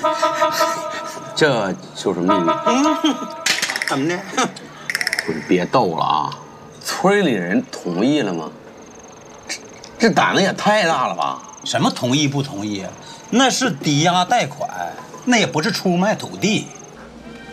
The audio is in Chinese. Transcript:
这就是秘密。 怎么的？ 不是，别逗了啊！村里人同意了吗？这胆子也太大了吧！ 什么同意不同意啊？那是抵押贷款，那也不是出卖土地。